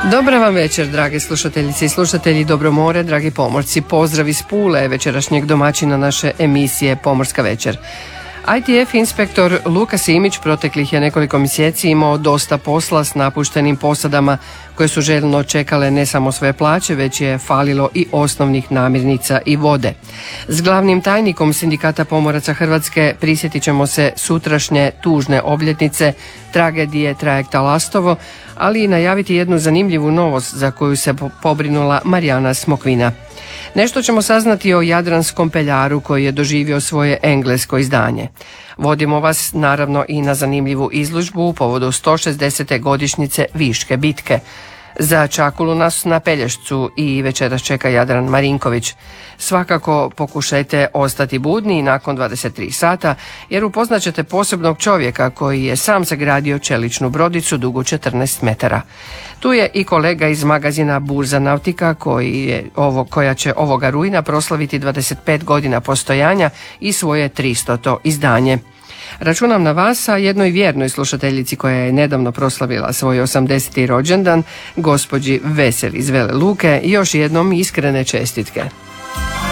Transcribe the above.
Dobar vam večer, drage slušateljice i slušatelji, dobro more, dragi pomorci. Pozdrav iz Pule, večerašnjeg domaćina naše emisije Pomorska večer. ITF inspektor Luka Simić proteklih je nekoliko mjeseci imao dosta posla s napuštenim posadama koje su željno čekale ne samo svoje plaće, već je falilo i osnovnih namirnica i vode. S glavnim tajnikom Sindikata pomoraca Hrvatske prisjetit ćemo se sutrašnje tužne obljetnice tragedije trajekta Lastovo, ali i najaviti jednu zanimljivu novost za koju se pobrinula Marijana Smokvina. Nešto ćemo saznati o jadranskom peljaru koji je doživio svoje englesko izdanje. Vodimo vas naravno i na zanimljivu izložbu u povodu 160. godišnjice Viške bitke. Za Čakulu nas na Pelješcu i večeras čeka Jadran Marinković. Svakako pokušajte ostati budni nakon 23 sata jer upoznat ćete posebnog čovjeka koji je sam sagradio čeličnu brodicu dugu 14 metara. Tu je i kolega iz magazina Burza Nautika koja će ovoga rujna proslaviti 25 godina postojanja i svoje 300. izdanje. Računam na vas, a jednoj vjernoj slušateljici koja je nedavno proslavila svoj 80. rođendan, gospođi Veseli iz Vele Luke, još jednom iskrene čestitke.